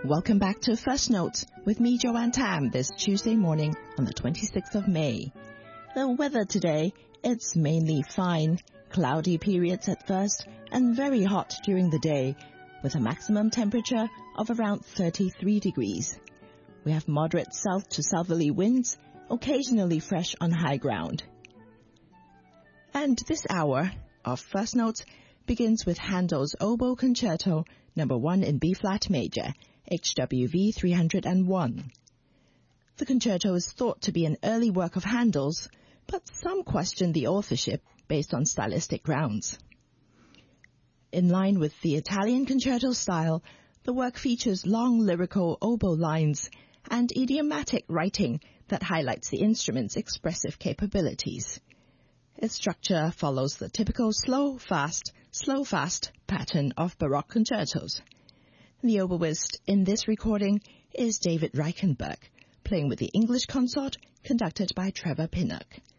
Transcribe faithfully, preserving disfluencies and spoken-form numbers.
Welcome back to First Notes with me, Joanne Tam, this Tuesday morning on the twenty-sixth of May. The weather today, it's mainly fine, cloudy periods at first and very hot during the day with a maximum temperature of around thirty-three degrees. We have moderate south to southerly winds, occasionally fresh on high ground. And this hour of First Notes begins with Handel's Oboe Concerto number one in B-flat major, H W V three hundred one. The concerto is thought to be an early work of Handel's, but some question the authorship based on stylistic grounds. In line with the Italian concerto style, the work features long lyrical oboe lines and idiomatic writing that highlights the instrument's expressive capabilities. Its structure follows the typical slow-fast, slow-fast pattern of Baroque concertos. The oboist in this recording is David Reichenberg, playing with the English consort conducted by Trevor Pinnock.